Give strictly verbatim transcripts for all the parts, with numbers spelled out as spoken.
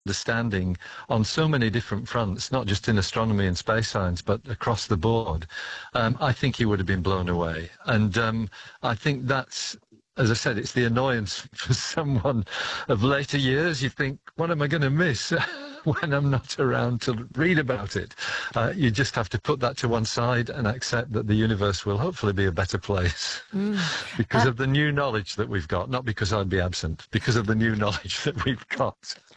understanding on so many different fronts, not just in astronomy and space science, but across the board, um, I think he would have been blown away. And um, I think that's, as I said, it's the annoyance for someone of later years. You think, what am I going to miss when I'm not around to read about it? Uh, you just have to put that to one side and accept that the universe will hopefully be a better place mm. because uh, of the new knowledge that we've got, not because I'd be absent, because of the new knowledge that we've got.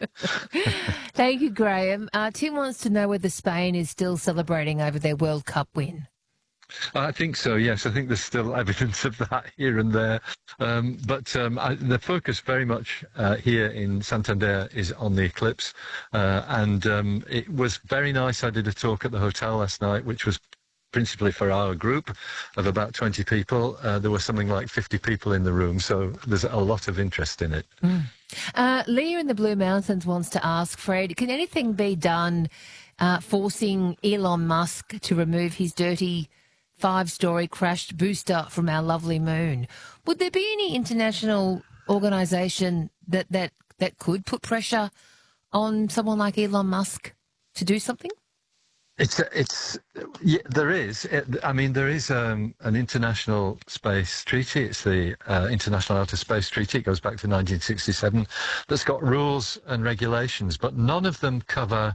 Thank you, Graham. Uh, Tim wants to know whether Spain is still celebrating over their World Cup win. I think so, yes. I think there's still evidence of that here and there. Um, but um, I, the focus very much uh, here in Santander is on the eclipse. Uh, and um, it was very nice. I did a talk at the hotel last night, which was principally for our group of about twenty people. Uh, there was something like fifty people in the room, so there's a lot of interest in it. Mm. Uh, Leah in the Blue Mountains wants to ask, Fred, can anything be done uh, forcing Elon Musk to remove his dirty five-storey crashed booster from our lovely moon? Would there be any international organisation that, that, that could put pressure on someone like Elon Musk to do something? It's it's yeah, there is. It, I mean, there is um, an international space treaty. It's the uh, International Outer Space Treaty. It goes back to nineteen sixty-seven. That's got rules and regulations, but none of them cover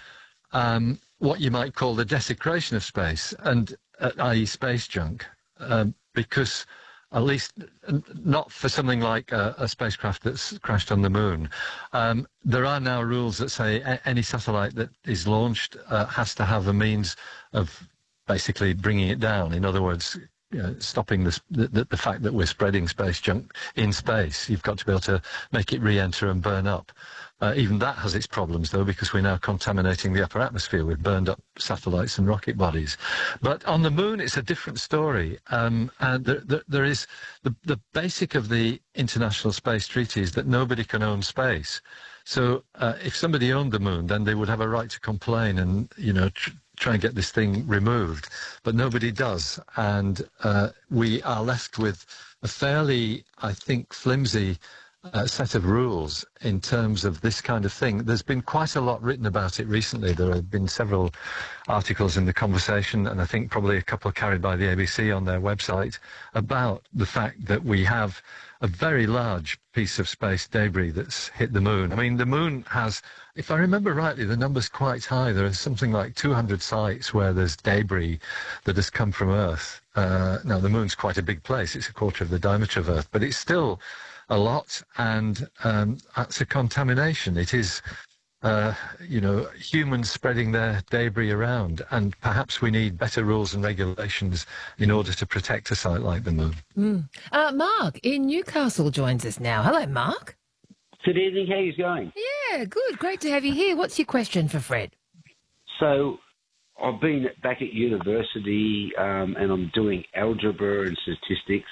um, what you might call the desecration of space, and uh, that is space junk, um, because at least not for something like a, a spacecraft that's crashed on the moon. Um, there are now rules that say a, any satellite that is launched uh, has to have a means of basically bringing it down. In other words, you know, stopping this, the, the fact that we're spreading space junk in space. You've got to be able to make it re-enter and burn up. Uh, even that has its problems, though, because we're now contaminating the upper atmosphere with burned up satellites and rocket bodies. But on the moon, it's a different story. Um, and there, there, there is the, the basic of the International Space Treaty is that nobody can own space. So uh, if somebody owned the moon, then they would have a right to complain and, you know, tr try and get this thing removed. But nobody does. And uh, we are left with a fairly, I think, flimsy Uh, set of rules in terms of this kind of thing. There's been quite a lot written about it recently. There have been several articles in The Conversation, and I think probably a couple carried by the A B C on their website, about the fact that we have a very large piece of space debris that's hit the moon. I mean, the moon has, if I remember rightly, the number's quite high. There are something like two hundred sites where there's debris that has come from Earth. Uh, now, the moon's quite a big place. It's a quarter of the diameter of Earth, but it's still a lot, and um, that's a contamination. It is, uh, you know, humans spreading their debris around, and perhaps we need better rules and regulations in order to protect a site like the moon. Mm. Uh, Mark in Newcastle joins us now. Hello, Mark. Good evening. How are you going? Yeah, good. Great to have you here. What's your question for Fred? So, I've been back at university, um, and I'm doing algebra and statistics,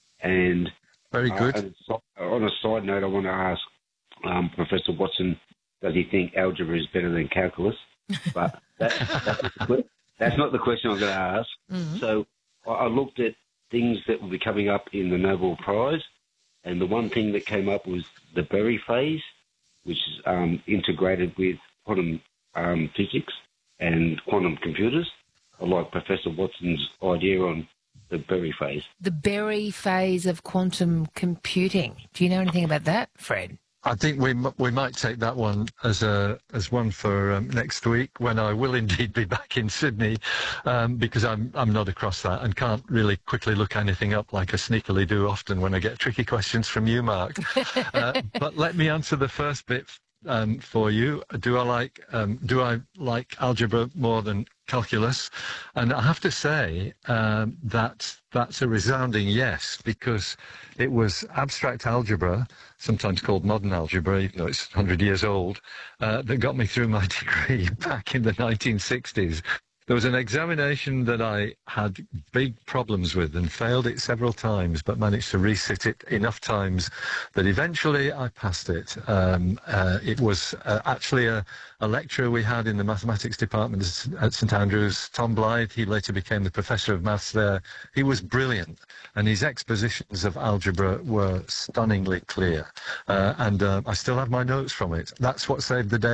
and Very good. Uh, on a side note, I want to ask um, Professor Watson, does he think algebra is better than calculus? But that, that's, not the, that's not the question I'm going to ask. Mm-hmm. So I, I looked at things that will be coming up in the Nobel Prize, and the one thing that came up was the Berry phase, which is um, integrated with quantum um, physics and quantum computers. I like Professor Watson's idea on the Berry phase. The Berry phase of quantum computing. Do you know anything about that, Fred? I think we we might take that one as a as one for um, next week, when I will indeed be back in Sydney, um, because I'm I'm not across that and can't really quickly look anything up like I sneakily do often when I get tricky questions from you, Mark. uh, but let me answer the first bit um, for you. Do I like um, do I like algebra more than calculus? And I have to say um, that that's a resounding yes, because it was abstract algebra, sometimes called modern algebra, even though it's one hundred years old, uh, that got me through my degree back in the nineteen sixties. There was an examination that I had big problems with and failed it several times, but managed to resit it enough times that eventually I passed it. Um, uh, it was uh, actually a, a lecturer we had in the mathematics department at St Andrews, Tom Blythe. He later became the professor of maths there. He was brilliant, and his expositions of algebra were stunningly clear. Uh, and uh, I still have my notes from it. That's what saved the day.